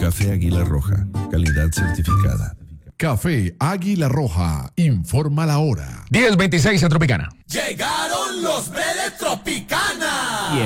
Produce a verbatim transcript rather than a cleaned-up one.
Café Águila Roja, calidad certificada. Café Águila Roja, informa la hora. diez veintiséis en Tropicana. Llegaron los Bredes Tropicana.